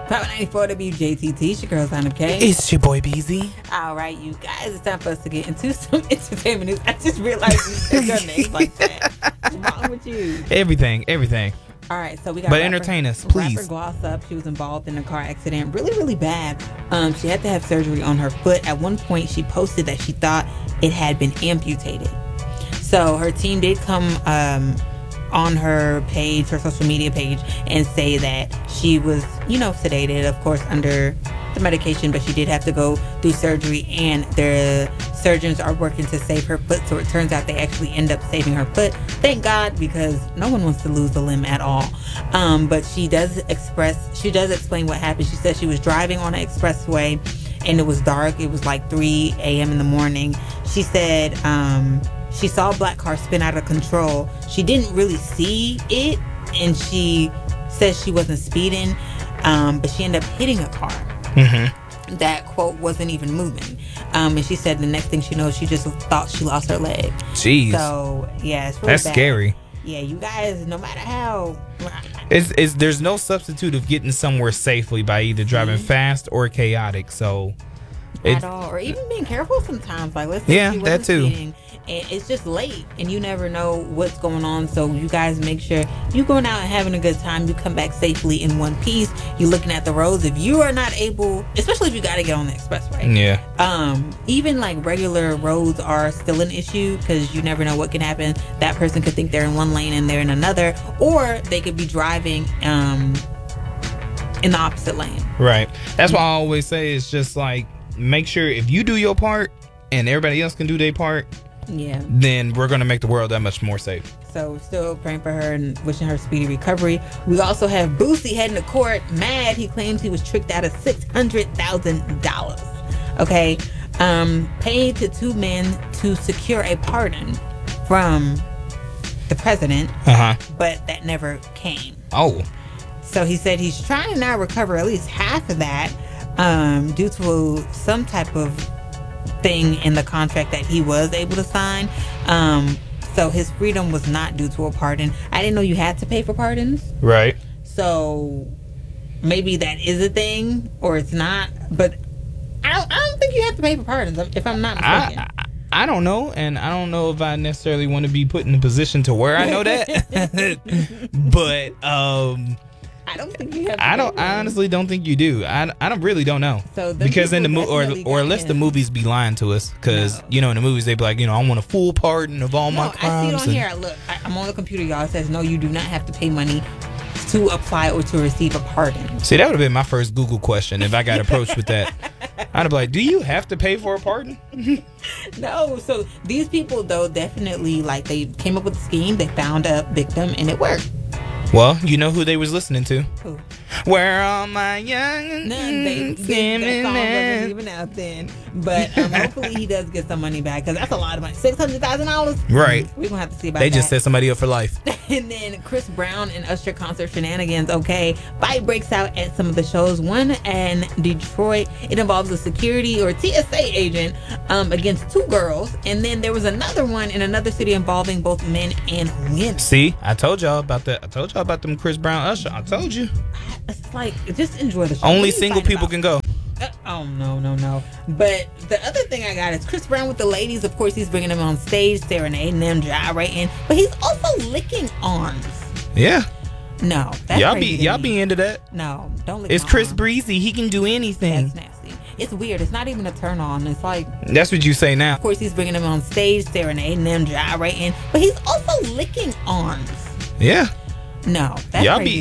Power 94 WJTT, it's your girl, Sign Up K. It's your boy, BZ. All right, you guys, it's time for us to get into some entertainment news. I just realized you said your name like that. What's wrong with you? Everything. All right, so we got. But entertain us, please. Rapper Gloss Up. She was involved in a car accident, really bad. She had to have surgery on her foot. At one point, she posted that she thought it had been amputated. So her team did come on her page, her social media page, and say that she was, sedated, of course, under the medication, but she did have to go through surgery, and the surgeons are working to save her foot. So it turns out they actually end up saving her foot. Thank God, because no one wants to lose a limb at all. But she does explain what happened. She said she was driving on an expressway and it was dark. It was like 3 a.m. in the morning. She said she saw a black car spin out of control. She didn't really see it, and she says she wasn't speeding, but she ended up hitting a car. Mm-hmm. That, quote, wasn't even moving. And she said the next thing she knows, she just thought she lost her leg. Jeez. So, yeah, it's really That's bad. Scary. Yeah, you guys, no matter how... There's no substitute of getting somewhere safely by either driving fast or chaotic, so... At all. Or even being careful sometimes. Like, let's say she wasn't that too. speeding, and it's just late and you never know what's going on, so you guys make sure you're going out and having a good time. You come back safely in one piece. You're looking at the roads. If you are not able, especially if you got to get on the expressway, even like regular roads are still an issue, because you never know what can happen. That person could think they're in one lane and they're in another, or they could be driving in the opposite lane. Right. That's why I always say, it's just like, make sure if you do your part and everybody else can do their part, then we're going to make the world that much more safe. So we're still praying for her and wishing her speedy recovery. We also have Boosie heading to court mad. He claims he was tricked out of $600,000. Okay. Paid to 2 men to secure a pardon from the president, but that never came. Oh. So he said he's trying to now recover at least half of that, due to some type of thing in the contract that he was able to sign. So his freedom was not due to a pardon. I didn't know you had to pay for pardons. Right. So maybe that is a thing, or it's not. But I don't think you have to pay for pardons, if I'm not mistaken. I don't know, and I don't know if I necessarily want to be put in a position to where I know that. But I don't think you have. I honestly don't think you do. I don't know. So because in the movie, or unless the movies be lying to us, because in the movies they be like, I want a full pardon of all my crimes. I see it on here. Look, I'm on the computer, y'all. It says no, you do not have to pay money to apply or to receive a pardon. See, that would have been my first Google question if I got approached with that. I'd be like, do you have to pay for a pardon? No. So these people, though, definitely, like, they came up with a scheme. They found a victim, and it worked. Well, you know who they was listening to? Who? Where all my young that song wasn't even out then. But hopefully he does get some money back, because that's a lot of money. $600,000? Right. We're going to have to see about that. They just set somebody up for life. And then Chris Brown and Usher concert shenanigans. Okay, fight breaks out at some of the shows. One in Detroit, it involves a security or TSA agent against 2 girls. And then there was another one in another city involving both men and women. See, I told y'all about that. I told y'all about them Chris Brown, Usher. I told you. It's like, just enjoy the show. Only single people can go. Oh, no. But the other thing I got is Chris Brown with the ladies. Of course, he's bringing them on stage, serenading them, gyrating. But he's also licking arms. Yeah. No. That's y'all be into that. No, don't lick It's my Chris arm. Breezy. He can do anything. That's nasty. It's weird. It's not even a turn on. It's like... That's what you say now. Of course, he's bringing them on stage, serenading them, gyrating. But he's also licking arms. Yeah. No. That's y'all crazy.